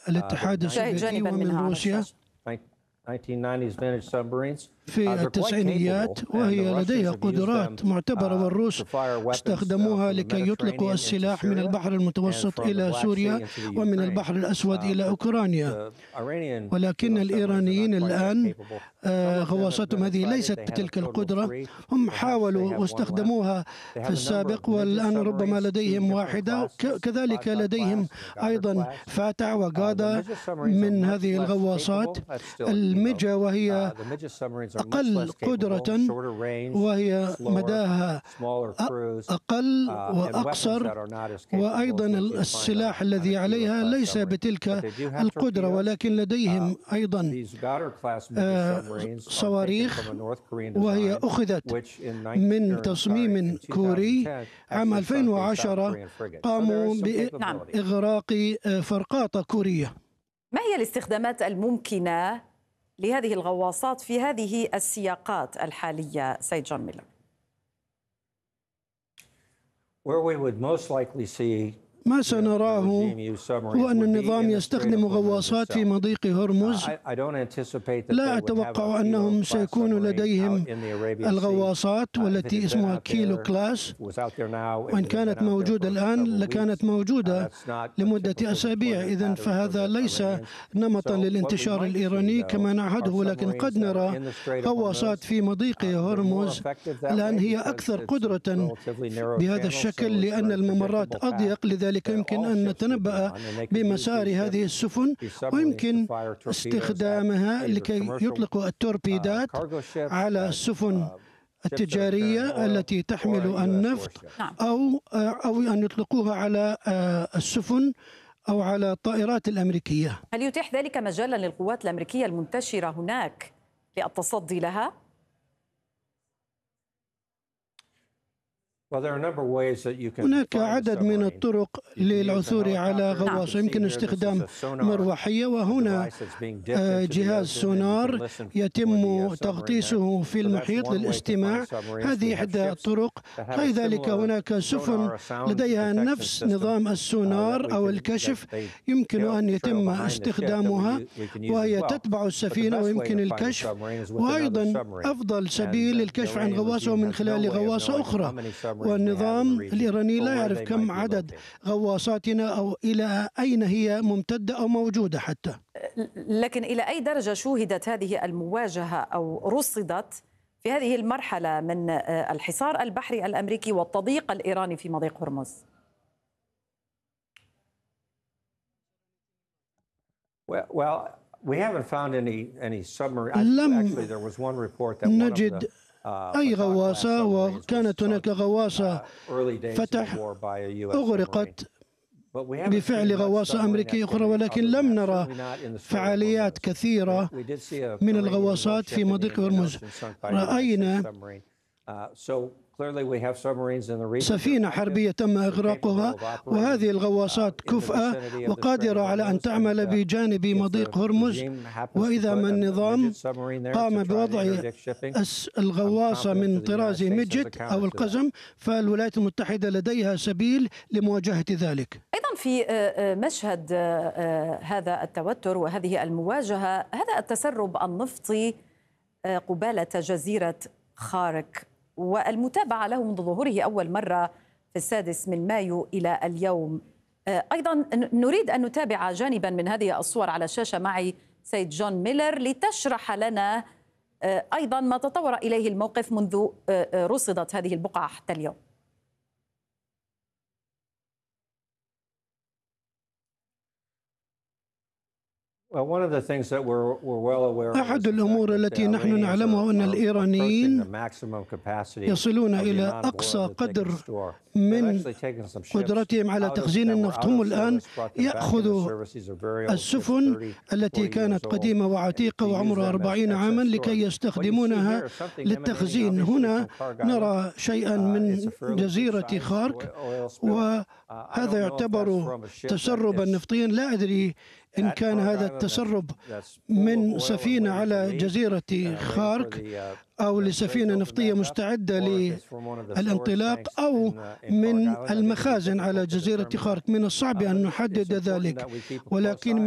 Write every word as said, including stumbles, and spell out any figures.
الاتحاد السوفيتي ومن روسيا في التسعينيات، وهي لديها قدرات معتبرة، والروس استخدموها لكي يطلقوا السلاح من البحر المتوسط إلى سوريا ومن البحر الأسود إلى أوكرانيا. ولكن الإيرانيين الآن غواصاتهم هذه ليست بتلك القدرة. هم حاولوا واستخدموها في السابق، والآن ربما لديهم واحدة. كذلك لديهم أيضا فاتع وغادا من هذه الغواصات. الميجا وهي أقل قدرة، وهي مداها أقل وأقصر، وأيضا السلاح الذي عليها ليس بتلك القدرة، ولكن لديهم أيضا صواريخ، وهي أخذت من تصميم كوري. عام ألفين وعشرة قاموا بإغراق فرقاطة كورية. ما هي الاستخدامات الممكنة لهذه الغواصات في هذه السياقات الحالية سيد جون ميلر؟ ما سنراه هو أن النظام يستخدم غواصات في مضيق هرمز. لا أتوقع أنهم سيكون لديهم الغواصات والتي اسمها كيلو كلاس، وإن كانت موجودة الآن لكانت موجودة لمدة أسابيع. إذن فهذا ليس نمطا للانتشار الإيراني كما نعهده، ولكن قد نرى غواصات في مضيق هرمز. الآن هي أكثر قدرة بهذا الشكل لأن الممرات أضيق، لذلك يمكن أن نتنبأ بمسار هذه السفن، ويمكن استخدامها لكي يطلقوا التوربيدات على السفن التجارية التي تحمل النفط، أو أو أن يطلقوها على السفن أو على الطائرات الأمريكية. هل يتيح ذلك مجالا للقوات الأمريكية المنتشرة هناك للتصدي لها؟ هناك عدد من الطرق للعثور على غواصة. يمكن استخدام مروحية، وهنا جهاز سونار يتم تغطيسه في المحيط للاستماع. هذه إحدى الطرق. كذلك هناك سفن لديها نفس نظام السونار أو الكشف، يمكن أن يتم استخدامها وهي تتبع السفينة ويمكن الكشف. وأيضا أفضل سبيل للكشف عن غواصة من خلال غواصة أخرى، والنظام الإيراني لا يعرف كم عدد غواصاتنا أو إلى أين هي ممتدة أو موجودة حتى. لكن إلى أي درجة شوهدت هذه المواجهة أو رصدت في هذه المرحلة من الحصار البحري الأمريكي والتضييق الإيراني في مضيق هرمز؟ لم نجد أي غواصة، وكانت هناك غواصة فتح أغرقت بفعل غواصة أمريكية أخرى، ولكن لم نرى فعاليات كثيرة من الغواصات في مضيق هرمز. رأينا سفينة حربية تم إغراقها، وهذه الغواصات كفءة وقادرة على أن تعمل بجانب مضيق هرمز. وإذا ما النظام قام بوضع الغواصة من طراز ميجت أو القزم، فالولايات المتحدة لديها سبيل لمواجهة ذلك. أيضا في مشهد هذا التوتر وهذه المواجهة، هذا التسرب النفطي قبالة جزيرة خارك والمتابعة له منذ ظهوره أول مرة في السادس من مايو إلى اليوم. أيضا نريد أن نتابع جانبا من هذه الصور على الشاشة معي سيد جون ميلر لتشرح لنا أيضا ما تطور إليه الموقف منذ رصدت هذه البقعة حتى اليوم. أحد الأمور التي نحن نعلمها أن الإيرانيين يصلون إلى أقصى قدر من قدرتهم على تخزين النفط. هم الآن يأخذوا السفن التي كانت قديمة وعتيقة وعمرها أربعين عاما لكي يستخدمونها للتخزين. هنا نرى شيئا من جزيرة خارك، وهذا يعتبر تسربا نفطيا. لا أدري إن كان هذا التسرب من سفينة على جزيرة خارك أو لسفينة نفطية مستعدة للانطلاق أو من المخازن على جزيرة خارك. من الصعب أن نحدد ذلك، ولكن